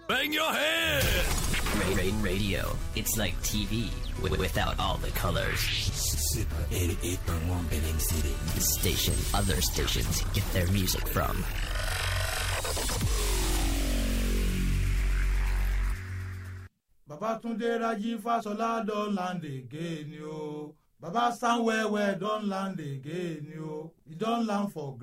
Bang your head! Radio. It's like TV without all the colors. Super 88.1 Benin City. The station other stations get their music from. Babatunde Raji Fasola don land again, yo. Baba Sanwewe don land again, yo. He don land for